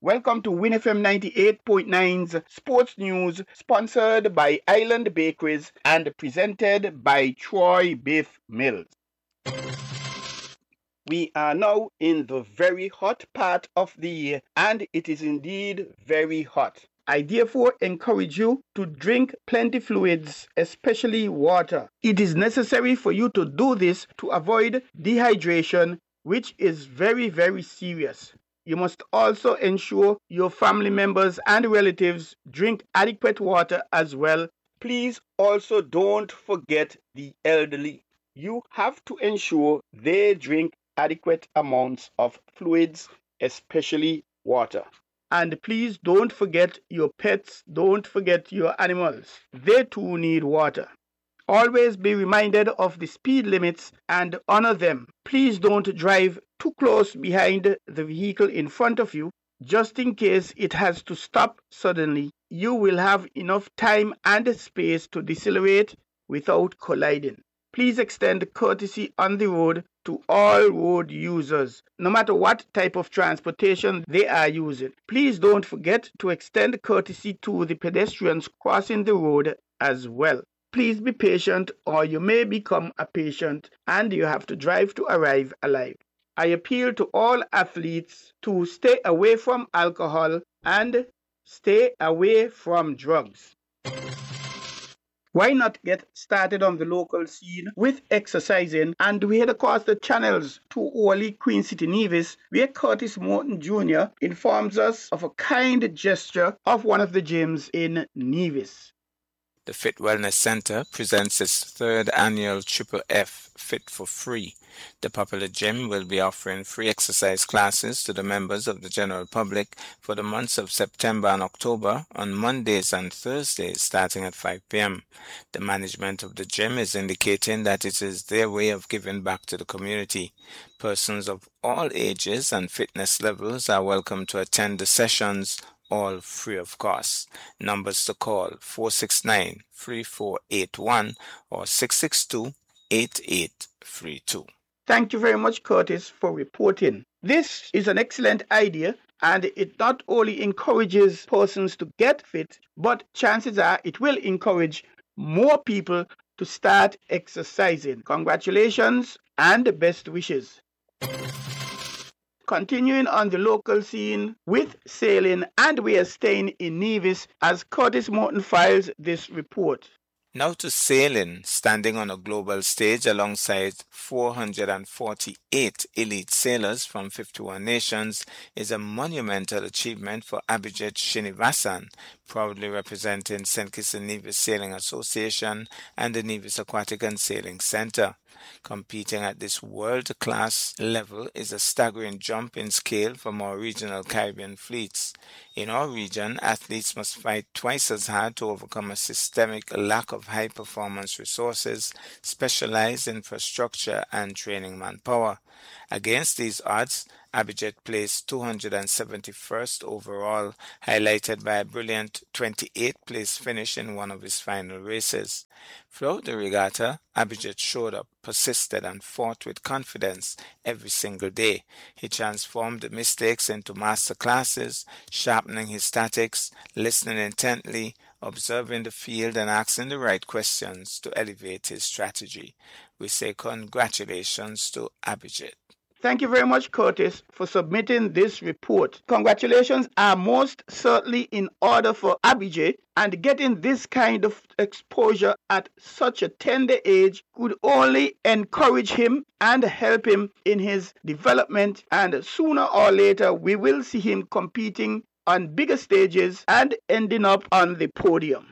Welcome to WinFM 98.9's Sports News, sponsored by Island Bakeries and presented by Troy Beef Mills. We are now in the very hot part of the year, and it is indeed very hot. I therefore encourage you to drink plenty fluids, especially water. It is necessary for you to do this to avoid dehydration, which is very, very serious. You must also ensure your family members and relatives drink adequate water as well. Please also don't forget the elderly. You have to ensure they drink adequate amounts of fluids, especially water. And please don't forget your pets, don't forget your animals. They too need water. Always be reminded of the speed limits and honor them. Please don't drive too close behind the vehicle in front of you, just in case it has to stop suddenly. You will have enough time and space to decelerate without colliding. Please extend courtesy on the road to all road users, no matter what type of transportation they are using. Please don't forget to extend courtesy to the pedestrians crossing the road as well. Please be patient, or you may become a patient and you have to drive to arrive alive. I appeal to all athletes to stay away from alcohol and stay away from drugs. Why not get started on the local scene with exercising, and we head across the channels to Orly, Queen City, Nevis, where Curtis Morton Jr. informs us of a kind gesture of one of the gyms in Nevis. The Fit Wellness Center presents its third annual Triple F Fit for Free. The popular gym will be offering free exercise classes to the members of the general public for the months of September and October on Mondays and Thursdays starting at 5 p.m. The management of the gym is indicating that it is their way of giving back to the community. Persons of all ages and fitness levels are welcome to attend the sessions, all free of cost. Numbers to call 469-3481 or 662-8832. Thank you very much, Curtis, for reporting. This is an excellent idea, and it not only encourages persons to get fit, but chances are it will encourage more people to start exercising. Congratulations and best wishes. Continuing on the local scene with sailing, and we are staying in Nevis as Curtis Morton files this report. Now to sailing, standing on a global stage alongside 448 elite sailors from 51 nations is a monumental achievement for Abhijit Srinivasan, proudly representing St. Kitts and Nevis Sailing Association and the Nevis Aquatic and Sailing Center. Competing at this world-class level is a staggering jump in scale from our regional Caribbean fleets. In our region, athletes must fight twice as hard to overcome a systemic lack of high-performance resources, specialized infrastructure, and training manpower. Against these odds, Abhijit placed 271st overall, highlighted by a brilliant 28th place finish in one of his final races. Throughout the regatta, Abhijit showed up, persisted, and fought with confidence every single day. He transformed the mistakes into master classes, sharpening his tactics, listening intently, observing the field, and asking the right questions to elevate his strategy. We say congratulations to Abhijit. Thank you very much, Curtis, for submitting this report. Congratulations are most certainly in order for Abhijit, and getting this kind of exposure at such a tender age could only encourage him and help him in his development, and sooner or later we will see him competing on bigger stages and ending up on the podium.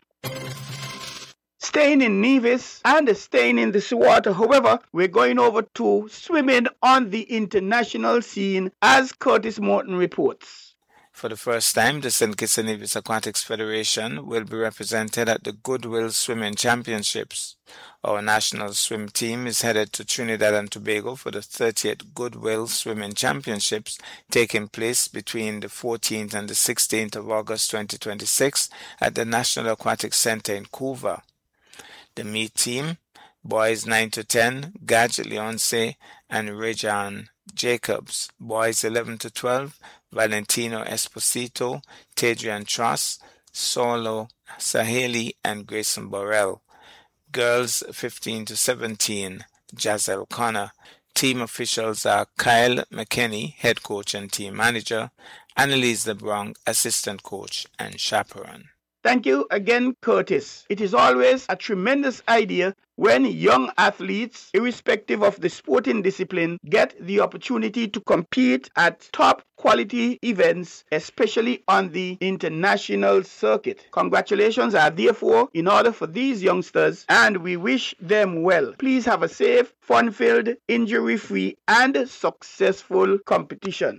Staying in Nevis and staying in the seawater, however, we're going over to swimming on the international scene as Curtis Morton reports. For the first time, the St. Kitts and Nevis Aquatics Federation will be represented at the Goodwill Swimming Championships. Our national swim team is headed to Trinidad and Tobago for the 30th Goodwill Swimming Championships, taking place between the 14th and the 16th of August 2026 at the National Aquatic Center in Couva. The meet team, boys 9 to 10, Gaj Leonce and Rejan Jacobs. Boys 11 to 12, Valentino Esposito, Tadrian Truss, Solo Saheli, and Grayson Borrell. Girls 15 to 17, Jazel Connor. Team officials are Kyle McKinney, head coach and team manager, Annalise LeBlanc, assistant coach and chaperone. Thank you again, Curtis. It is always a tremendous idea when young athletes, irrespective of the sporting discipline, get the opportunity to compete at top quality events, especially on the international circuit. Congratulations are therefore in order for these youngsters, and we wish them well. Please have a safe, fun-filled, injury-free, and successful competition.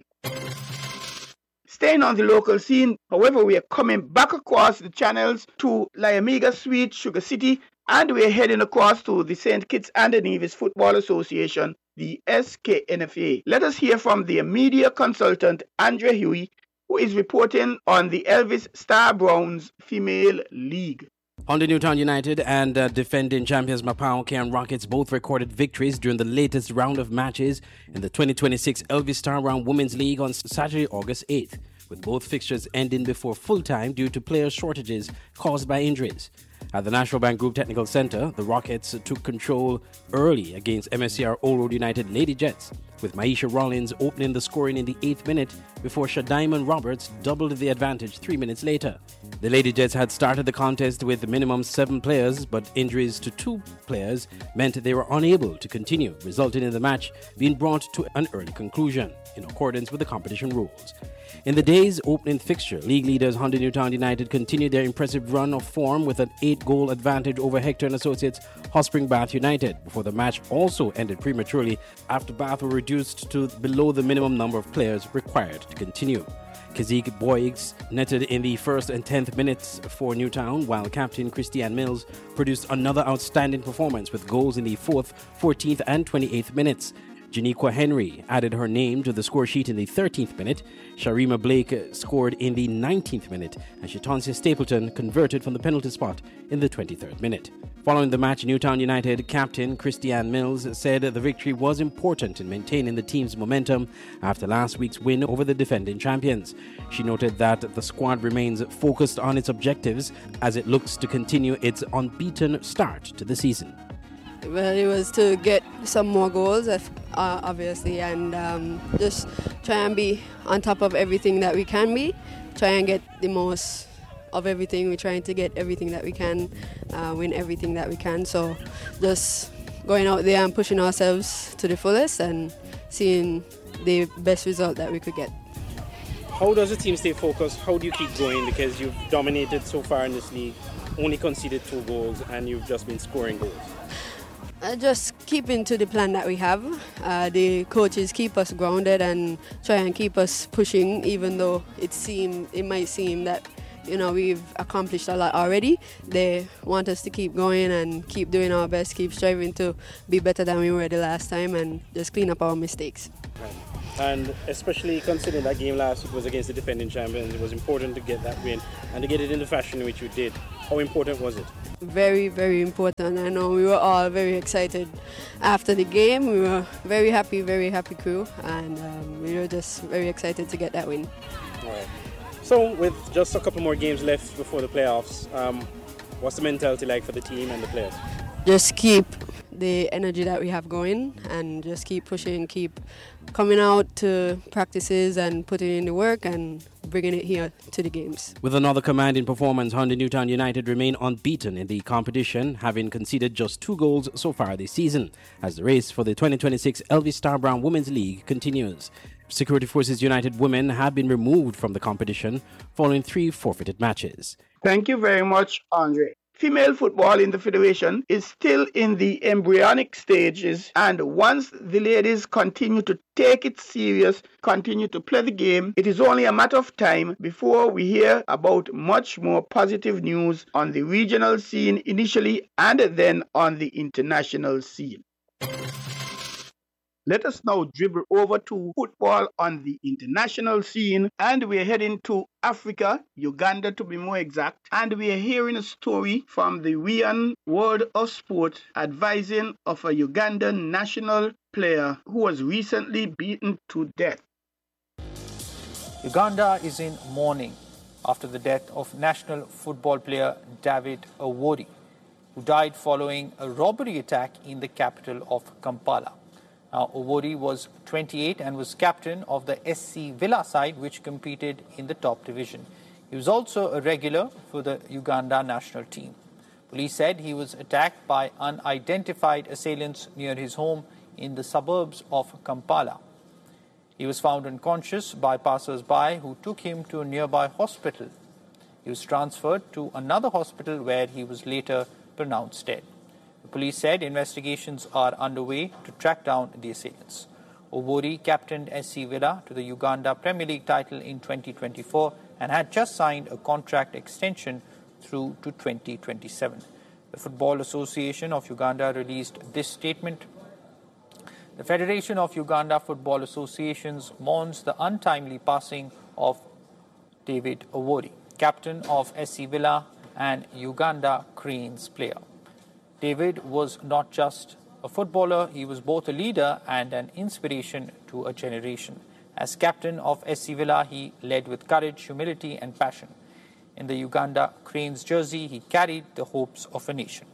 Staying on the local scene, however, we are coming back across the channels to Liamiga Sweet Sugar City, and we are heading across to the St. Kitts and Nevis Football Association, the SKNFA. Let us hear from the media consultant, Andrea Huey, who is reporting on the Elvis Star Browns Female League. Honda Newtown United and defending champions Mapao Cairn Rockets both recorded victories during the latest round of matches in the 2026 Elvis Star Round Women's League on Saturday, August 8th, with both fixtures ending before full time due to player shortages caused by injuries. At the National Bank Group Technical Center, the Rockets took control early against MSCR Old Road United Lady Jets, with Maisha Rollins opening the scoring in the 8th minute before Shadiman Roberts doubled the advantage 3 minutes later. The Lady Jets had started the contest with minimum 7 players, but injuries to 2 players meant they were unable to continue, resulting in the match being brought to an early conclusion in accordance with the competition rules. In the day's opening fixture, league leaders Honda Newtown United continued their impressive run of form with an 8-goal advantage over Hector and Associates Hotspring Bath United, before the match also ended prematurely after Bath were reduced to below the minimum number of players required to continue. Kazik Boygs netted in the first and 10th minutes for Newtown, while captain Christiane Mills produced another outstanding performance with goals in the 4th, 14th and 28th minutes. Janiqua Henry added her name to the score sheet in the 13th minute. Sharima Blake scored in the 19th minute, and Shatonsia Stapleton converted from the penalty spot in the 23rd minute. Following the match, Newtown United captain Christiane Mills said the victory was important in maintaining the team's momentum after last week's win over the defending champions. She noted that the squad remains focused on its objectives as it looks to continue its unbeaten start to the season. Well, it was to get some more goals, obviously, and just try and be on top of everything that we can be. Try and get the most of everything. We're trying to get everything that we can, win everything that we can. So just going out there and pushing ourselves to the fullest and seeing the best result that we could get. How does the team stay focused? How do you keep going? Because you've dominated so far in this league, only conceded 2 goals, and you've just been scoring goals. Just keeping to the plan that we have. The coaches keep us grounded and try and keep us pushing, even though it might seem that we've accomplished a lot already. They want us to keep going and keep doing our best, keep striving to be better than we were the last time, and just clean up our mistakes. Right. And especially considering that game last week was against the defending champions, it was important to get that win and to get it in the fashion in which you did. How important was it? Very, very important. I know we were all very excited after the game. We were very happy crew, and we were just very excited to get that win. All right. So with just a couple more games left before the playoffs, what's the mentality like for the team and the players? Just keep the energy that we have going and just keep pushing, keep coming out to practices and putting in the work and bringing it here to the games. With another commanding performance, Honda Newtown United remain unbeaten in the competition, having conceded just 2 goals so far this season, as the race for the 2026 Elvis Star Brown Women's League continues. Security Forces United women have been removed from the competition following 3 forfeited matches. Thank you very much, Andre. Female football in the Federation is still in the embryonic stages, and once the ladies continue to take it serious, continue to play the game, it is only a matter of time before we hear about much more positive news on the regional scene initially and then on the international scene. Let us now dribble over to football on the international scene, and we're heading to Africa, Uganda to be more exact, and we are hearing a story from the WIAN World of Sport advising of a Ugandan national player who was recently beaten to death. Uganda is in mourning after the death of national football player David Awori, who died following a robbery attack in the capital of Kampala. Now, Awori was 28 and was captain of the SC Villa side, which competed in the top division. He was also a regular for the Uganda national team. Police said he was attacked by unidentified assailants near his home in the suburbs of Kampala. He was found unconscious by passers-by who took him to a nearby hospital. He was transferred to another hospital where he was later pronounced dead. The police said investigations are underway to track down the assailants. Awori captained SC Villa to the Uganda Premier League title in 2024 and had just signed a contract extension through to 2027. The Football Association of Uganda released this statement. The Federation of Uganda Football Associations mourns the untimely passing of David Awori, captain of SC Villa and Uganda Cranes player. David was not just a footballer, he was both a leader and an inspiration to a generation. As captain of SC Villa, he led with courage, humility and passion. In the Uganda Cranes jersey, he carried the hopes of a nation.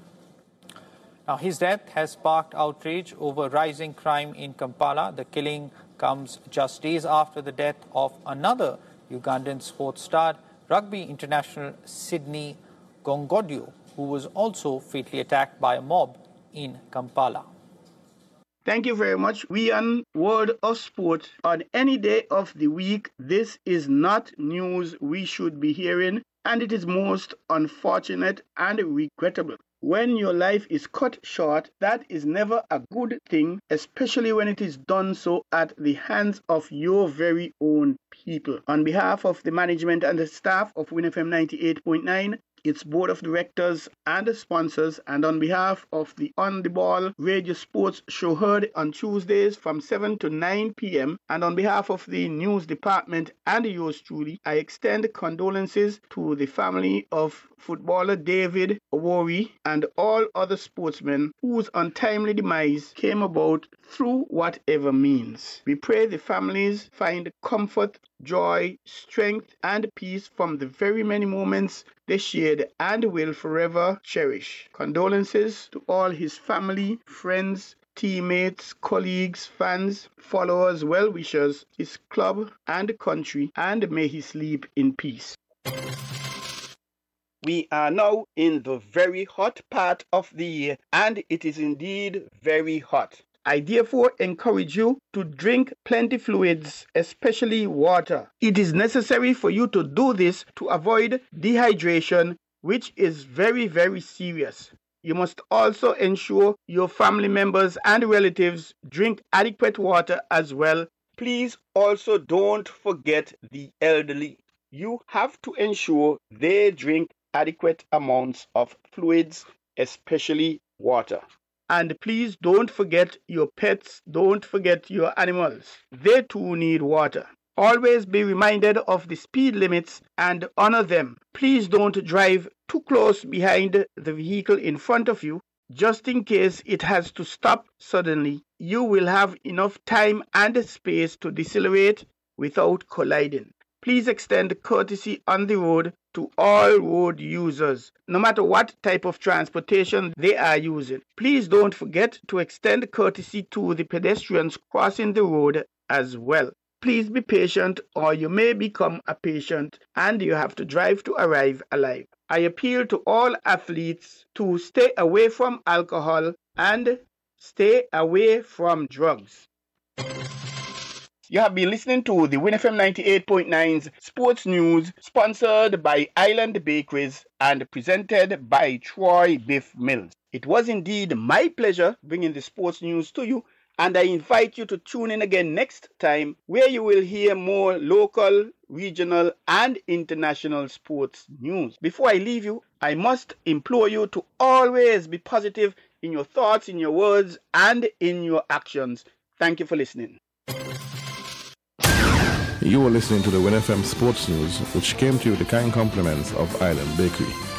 Now, his death has sparked outrage over rising crime in Kampala. The killing comes just days after the death of another Ugandan sports star, rugby international Sydney Gongodio, who was also fatally attacked by a mob in Kampala. Thank you very much. We on World of Sport on any day of the week. This is not news we should be hearing, and it is most unfortunate and regrettable. When your life is cut short, that is never a good thing, especially when it is done so at the hands of your very own people. On behalf of the management and the staff of WinFM 98.9, its board of directors and the sponsors, and on behalf of the On The Ball radio sports show heard on Tuesdays from 7 to 9 p.m., and on behalf of the news department and yours truly, I extend condolences to the family of footballer David Awori and all other sportsmen whose untimely demise came about through whatever means. We pray the families find comfort, joy, strength, and peace from the very many moments they shared and will forever cherish. Condolences to all his family, friends, teammates, colleagues, fans, followers, well-wishers, his club and country, and may he sleep in peace. We are now in the very hot part of the year, and it is indeed very hot. I therefore encourage you to drink plenty fluids, especially water. It is necessary for you to do this to avoid dehydration, which is very, very serious. You must also ensure your family members and relatives drink adequate water as well. Please also don't forget the elderly. You have to ensure they drink adequate amounts of fluids, especially water. And please don't forget your pets, don't forget your animals. They too need water. Always be reminded of the speed limits and honor them. Please don't drive too close behind the vehicle in front of you, just in case it has to stop suddenly. You will have enough time and space to decelerate without colliding. Please extend courtesy on the road to all road users, no matter what type of transportation they are using. Please don't forget to extend courtesy to the pedestrians crossing the road as well. Please be patient, or you may become a patient and you have to drive to arrive alive. I appeal to all athletes to stay away from alcohol and stay away from drugs. You have been listening to the WinFM 98.9's Sports News, sponsored by Island Bakeries and presented by Troy Biff Mills. It was indeed my pleasure bringing the sports news to you, and I invite you to tune in again next time, where you will hear more local, regional, and international sports news. Before I leave you, I must implore you to always be positive in your thoughts, in your words, and in your actions. Thank you for listening. You are listening to the WinFM Sports News, which came to you with the kind compliments of Island Bakery.